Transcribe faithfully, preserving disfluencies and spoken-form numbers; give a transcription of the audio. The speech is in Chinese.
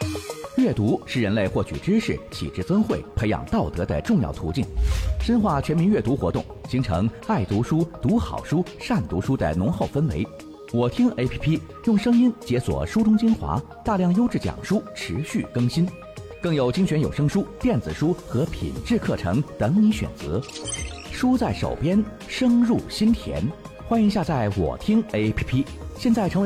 阅读是人类获取知识、启智增慧、培养道德的重要途径。深化全民阅读活动，形成爱读书、读好书、善读书的浓厚氛围。我听 A P P 用声音解锁书中精华，大量优质讲书持续更新，更有精选有声书、电子书和品质课程等你选择。书在手边，声入心田。欢迎下载我听 A P P， 现在成为